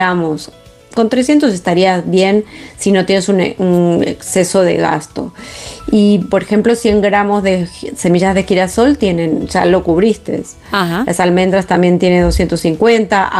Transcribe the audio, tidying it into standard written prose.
gramos. Con 300 estaría bien si no tienes un exceso de gasto. Y, por ejemplo, 100 gramos de semillas de girasol ya lo cubriste. Ajá. Las almendras también tienen 250,